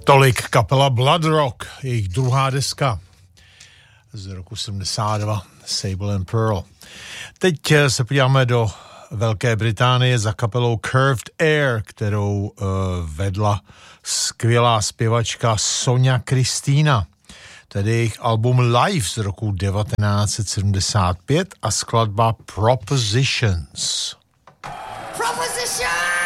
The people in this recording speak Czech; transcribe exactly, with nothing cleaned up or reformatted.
Tolik kapela Blood Rock, jejich druhá deska z roku sedmdesát dva, Sable and Pearl. Teď se podíváme do Velké Británie za kapelou Curved Air, kterou uh, vedla skvělá zpěvačka Sonia Christina. Tedy jejich album Live z roku devatenáct set sedmdesát pět a skladba Propositions. Propositions!